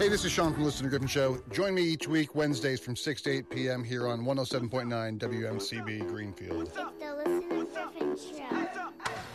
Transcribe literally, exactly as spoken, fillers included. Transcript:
Hey, this is Sean from Listen to Griffin Show. Join me each week, Wednesdays from six to eight p.m. here on one oh seven point nine W M C B Greenfield. It's the Listen to Griffin Show.